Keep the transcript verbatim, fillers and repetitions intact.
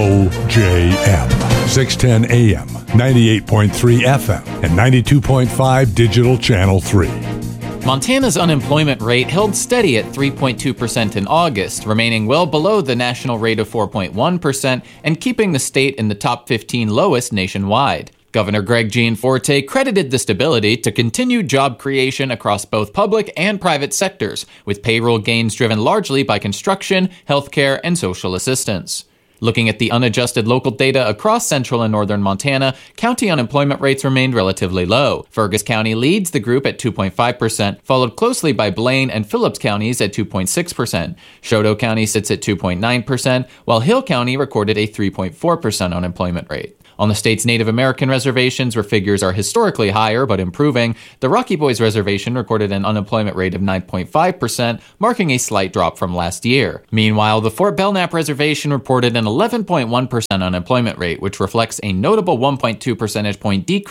O J M, six ten A M, ninety-eight point three F M, and ninety-two point five Digital Channel three. Montana's unemployment rate held steady at three point two percent in August, remaining well below the national rate of four point one percent and keeping the state in the top fifteen lowest nationwide. Governor Greg Gianforte credited the stability to continued job creation across both public and private sectors, with payroll gains driven largely by construction, healthcare, and social assistance. Looking at the unadjusted local data across central and northern Montana, county unemployment rates remained relatively low. Fergus County leads the group at two point five percent, followed closely by Blaine and Phillips counties at two point six percent. Choteau County sits at two point nine percent, while Hill County recorded a three point four percent unemployment rate. On the state's Native American reservations, where figures are historically higher but improving, the Rocky Boys Reservation recorded an unemployment rate of nine point five percent, marking a slight drop from last year. Meanwhile, the Fort Belknap Reservation reported an eleven point one percent unemployment rate, which reflects a notable one point two percentage point decrease